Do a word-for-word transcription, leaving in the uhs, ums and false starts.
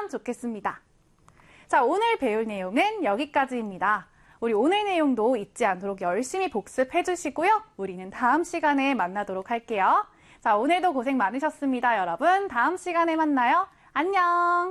주시면 좋겠습니다. 자, 오늘 배울 내용은 여기까지입니다. 우리 오늘 내용도 잊지 않도록 열심히 복습해 주시고요. 우리는 다음 시간에 만나도록 할게요. 자, 오늘도 고생 많으셨습니다, 여러분. 다음 시간에 만나요. 안녕!